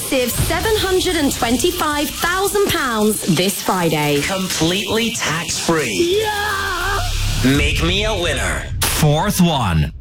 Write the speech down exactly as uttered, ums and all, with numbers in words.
massive seven hundred twenty-five thousand pounds this Friday. Completely tax-free. Yeah! Make me a winner. Fourth one.